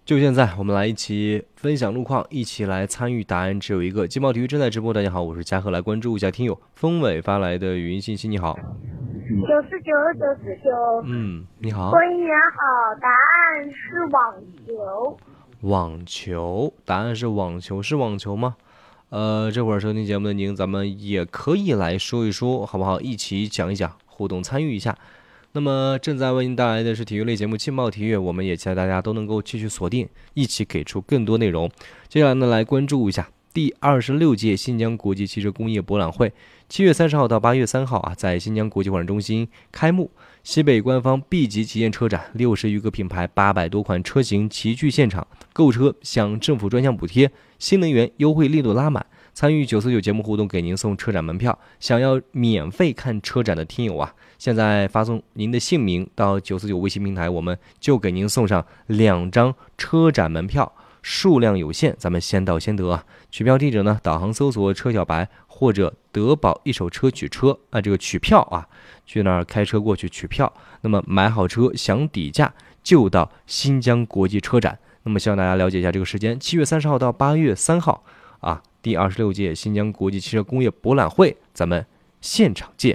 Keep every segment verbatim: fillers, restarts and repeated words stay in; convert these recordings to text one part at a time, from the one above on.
就现在，我们来一起分享路况，一起来参与。答案只有一个。劲爆体育正在直播，大家好，我是嘉禾，来关注一下听友风伟发来的语音信息。你好， 九十九九十九。 嗯，你好。 播音员好，答案是网球。 网球，答案是网球，是网球吗？呃，这会儿收听节目的您，咱们也可以来说一说，好不好？一起讲一讲，互动参与一下。那么正在为您带来的是体育类节目《劲爆体育》，我们也期待大家都能够继续锁定，一起给出更多内容。接下来呢，来关注一下第二十六届新疆国际汽车工业博览会，七月三十号到八月三号啊，在新疆国际会展中心开幕。西北官方 B 级旗舰车展，六十余个品牌，八百多款车型齐聚现场，购车享政府专项补贴，新能源优惠力度拉满。参与九四九节目互动，给您送车展门票。想要免费看车展的听友啊，现在发送您的姓名到九四九微信平台，我们就给您送上两张车展门票，数量有限，咱们先到先得啊。取票地址呢，导航搜索车小白或者德宝一手车取车啊，这个取票啊，去那儿开车过去取票。那么买好车享底价，就到新疆国际车展。那么希望大家了解一下这个时间，七月三十号到八月三号啊。第二十六届新疆国际汽车工业博览会，咱们现场见。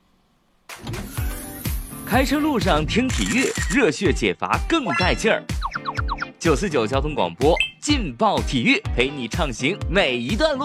开车路上听体育，热血解乏更带劲儿。九四九交通广播，劲爆体育，陪你畅行每一段路。